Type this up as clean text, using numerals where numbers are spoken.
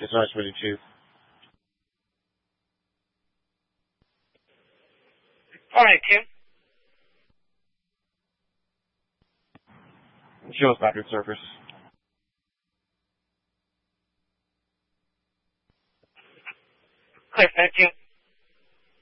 It's nice meeting you. All right, Tim. Show us back at surface. Clear, thank you.